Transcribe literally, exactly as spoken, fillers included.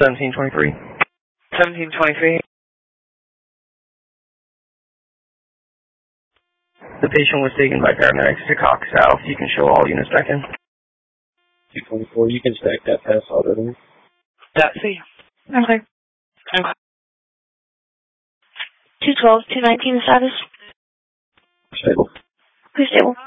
seventeen twenty-three. seventeen twenty-three. The patient was taken by paramedics to Cox South. You can show all units back in. two twenty-four, you can stack that pass already. That's it. Okay. Okay. two twelve, two nineteen status. Stable. Who's stable?